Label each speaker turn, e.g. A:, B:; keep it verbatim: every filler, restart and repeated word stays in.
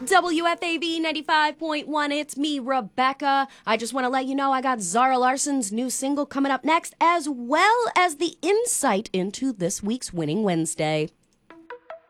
A: W F A V ninety-five point one, it's me, Rebecca. I just want to let you know I got Zara Larson's new single coming up next, as well as the insight into this week's Winning Wednesday.